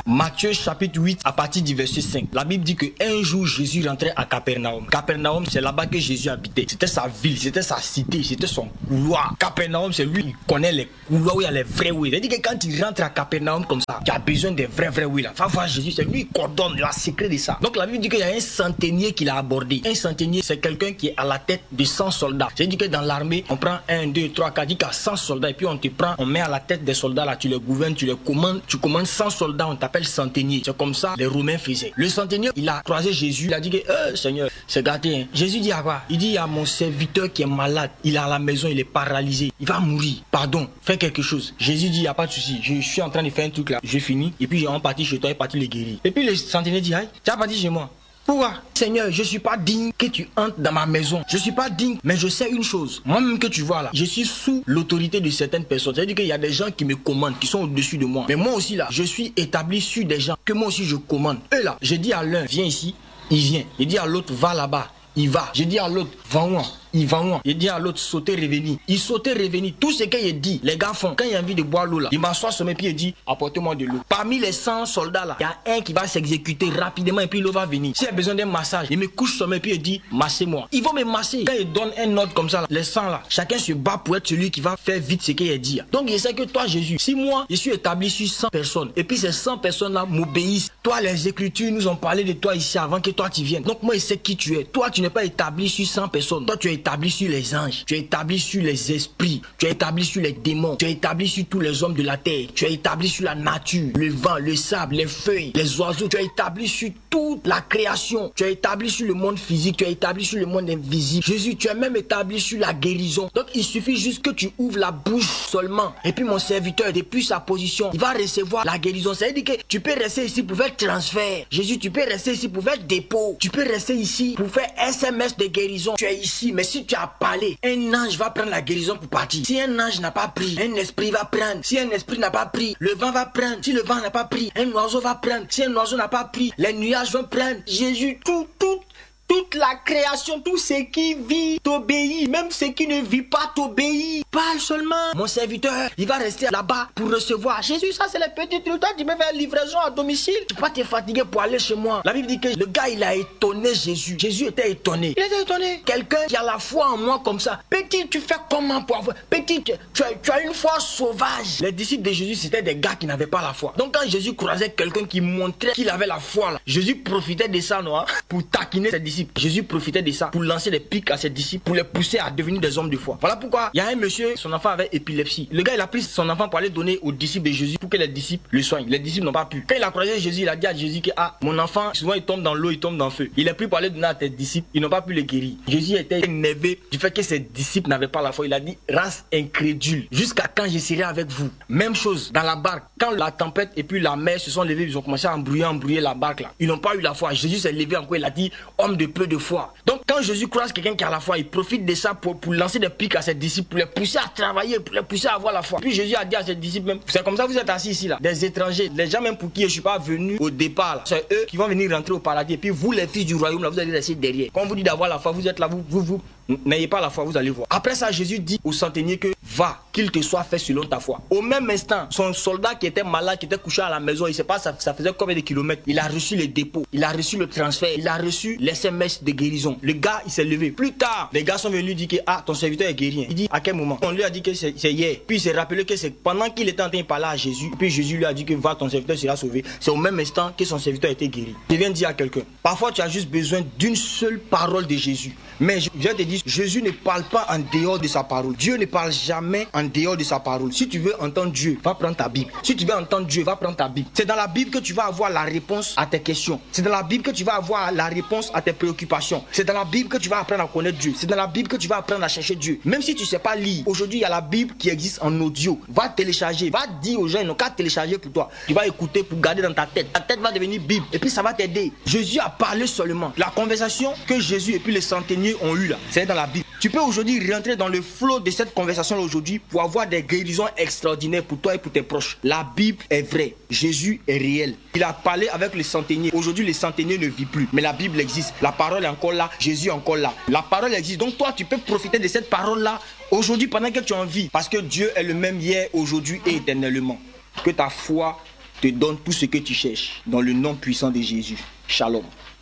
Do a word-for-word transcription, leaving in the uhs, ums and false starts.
Matthieu chapitre huit à partir du verset cinq. La Bible dit qu'un jour Jésus rentrait à Capernaum. Capernaum, c'est là-bas que Jésus habitait. C'était sa ville, c'était sa cité, c'était son couloir. Capernaum, c'est lui qui connaît les couloirs où il y a les vrais oui. C'est-à-dire que quand tu rentres à Capernaum comme ça, tu as besoin des vrais vrais oui là. Va voir Jésus, c'est lui qui coordonne le secret de ça. Donc la Bible dit qu'il y a un centenier qui l'a abordé. Un centenier, c'est quelqu'un qui est à la tête de cent soldats. C'est-à-dire que dans l'armée, on prend un, deux, trois, quatre, dit qu'il y a cent soldats et puis on te prend, on met à la tête des soldats là, tu les gouvernes, tu les commandes, tu commandes cent soldats, on t'appelle centenier. C'est comme ça les Romains faisaient. Le centenier, il a croisé Jésus, il a dit que, euh, Seigneur, c'est gâté. Hein. Jésus dit à quoi? Il dit, il y a mon serviteur qui est malade, il est à la maison, il est paralysé, il va mourir. Pardon, fais quelque chose. Jésus dit, il n'y a pas de souci, je suis en train de faire un truc là, je finis, et puis on partit chez toi, et parti le guérir. Et puis le centenier dit, aïe, tu as parti chez moi. Pourquoi? Seigneur, je ne suis pas digne que tu entres dans ma maison. Je ne suis pas digne, mais je sais une chose. Moi-même que tu vois là, je suis sous l'autorité de certaines personnes. C'est-à-dire qu'il y a des gens qui me commandent, qui sont au-dessus de moi. Mais moi aussi là, je suis établi sur des gens que moi aussi je commande. Eux là, je dis à l'un, viens ici, il vient. Je dis à l'autre, va là-bas, il va. Je dis à l'autre, va où? Il va où? Il dit à l'autre, sauter, revenir. Il sautait, revenir. Tout ce qu'il dit, les gars font. Quand il a envie de boire l'eau là, il m'assoit sur mes pieds et dit, apportez-moi de l'eau. Parmi les cent soldats là, il y a un qui va s'exécuter rapidement et puis l'eau va venir. S'il a besoin d'un massage, il me couche sur mes pieds et dit, massez-moi. Ils vont me masser. Quand il donne un ordre comme ça, là, les cent là, chacun se bat pour être celui qui va faire vite ce qu'il a dit. Donc je sais que toi, Jésus, si moi, je suis établi sur cent personnes et puis ces cent personnes là m'obéissent, toi, les Écritures nous ont parlé de toi ici avant que toi tu viennes. Donc moi, je sais qui tu es. Toi, tu n'es pas établi sur cent personnes. Toi, tu es établi sur les anges. Tu es établi sur les esprits, tu es établi sur les démons, tu es établi sur tous les hommes de la terre, tu es établi sur la nature, le vent, le sable, les feuilles, les oiseaux, tu es établi sur toute la création, tu es établi sur le monde physique, tu es établi sur le monde invisible. Jésus, tu es même établi sur la guérison. Donc il suffit juste que tu ouvres la bouche seulement. Et puis mon serviteur, depuis sa position, il va recevoir la guérison. Ça veut dire que tu peux rester ici pour faire transfert. Jésus, tu peux rester ici pour faire dépôt. Tu peux rester ici pour faire S M S de guérison. Tu es ici, mais si tu as parlé, un ange va prendre la guérison pour partir. Si un ange n'a pas pris, un esprit va prendre. Si un esprit n'a pas pris, le vent va prendre. Si le vent n'a pas pris, un oiseau va prendre. Si un oiseau n'a pas pris, les nuages vont prendre. Jésus, tout, tout, toute la création, tout ce qui vit t'obéit. Même ce qui ne vit pas t'obéit. Parle seulement. Mon serviteur, il va rester là-bas pour recevoir. Jésus, ça c'est les petits trucs. Toi, tu peux faire livraison à domicile. Tu peux pas te fatiguer pour aller chez moi. La Bible dit que le gars, il a étonné Jésus. Jésus était étonné. Il était étonné. Quelqu'un qui a la foi en moi comme ça. Petit, tu fais comment pour avoir... Petit, tu as, tu as une foi sauvage. Les disciples de Jésus, c'était des gars qui n'avaient pas la foi. Donc quand Jésus croisait quelqu'un qui montrait qu'il avait la foi, là, Jésus profitait de ça, non, hein, pour taquiner ses disciples. Jésus profitait de ça pour lancer des pics à ses disciples, pour les pousser à devenir des hommes de foi. Voilà pourquoi il y a un monsieur, son enfant avait épilepsie. Le gars, il a pris son enfant pour aller donner aux disciples de Jésus pour que les disciples le soignent. Les disciples n'ont pas pu. Quand il a croisé Jésus, il a dit à Jésus que ah, mon enfant, souvent il tombe dans l'eau, il tombe dans le feu. Il est pris pour aller donner à tes disciples, ils n'ont pas pu le guérir. Jésus était énervé du fait que ses disciples n'avaient pas la foi. Il a dit, race incrédule, jusqu'à quand je serai avec vous. Même chose dans la barque. Quand la tempête et puis la mer se sont levés, ils ont commencé à embrouiller, embrouiller la barque là. Ils n'ont pas eu la foi. Jésus s'est levé encore, il a dit, homme de peu de foi. Donc quand Jésus croise quelqu'un qui a la foi, il profite de ça pour, pour lancer des pics à ses disciples, pour les pousser à travailler, pour les pousser à avoir la foi. Puis Jésus a dit à ses disciples même, c'est comme ça que vous êtes assis ici là, des étrangers, les gens même pour qui je ne suis pas venu au départ là. C'est eux qui vont venir rentrer au paradis. Et puis vous les fils du royaume là, vous allez rester derrière. Quand on vous dit d'avoir la foi, vous êtes là, vous, vous, vous n'ayez pas la foi, vous allez voir. Après ça, Jésus dit au centenier que va, qu'il te soit fait selon ta foi. Au même instant, son soldat qui était malade, qui était couché à la maison, il ne sait pas ça, ça faisait combien de kilomètres, il a reçu les dépôts, il a reçu le transfert, il a reçu les S M S de guérison. Le gars, il s'est levé. Plus tard, les gars sont venus lui dire que ah, ton serviteur est guéri. Il dit à quel moment? On lui a dit que c'est hier. Puis il s'est rappelé que c'est pendant qu'il était en train de parler à Jésus. Puis Jésus lui a dit que va, ton serviteur sera sauvé. C'est au même instant que son serviteur a été guéri. Je viens de dire à quelqu'un, parfois tu as juste besoin d'une seule parole de Jésus. Mais je viens de te dire, Jésus ne parle pas en dehors de sa parole. Dieu ne parle jamais en dehors de sa parole. Si tu veux entendre Dieu, va prendre ta Bible. Si tu veux entendre Dieu, va prendre ta Bible. C'est dans la Bible que tu vas avoir la réponse à tes questions. C'est dans la Bible que tu vas avoir la réponse à tes préoccupations. C'est dans la Bible que tu vas apprendre à connaître Dieu. C'est dans la Bible que tu vas apprendre à chercher Dieu. Même si tu ne sais pas lire, aujourd'hui il y a la Bible qui existe en audio. Va télécharger, va dire aux gens, ils n'ont qu'à télécharger pour toi. Tu vas écouter pour garder dans ta tête. Ta tête va devenir Bible. Et puis ça va t'aider. Jésus a parlé seulement. La conversation que Jésus et puis les centeniers ont eue là, c'est dans la Bible. Tu peux aujourd'hui rentrer dans le flot de cette conversation aujourd'hui pour avoir des guérisons extraordinaires pour toi et pour tes proches. La Bible est vraie. Jésus est réel. Il a parlé avec les centeniers. Aujourd'hui, les centeniers ne vivent plus. Mais la Bible existe. La parole est encore là. Jésus est encore là. La parole existe. Donc toi, tu peux profiter de cette parole-là aujourd'hui pendant que tu en vis. Parce que Dieu est le même hier, aujourd'hui et éternellement. Que ta foi te donne tout ce que tu cherches. Dans le nom puissant de Jésus. Shalom.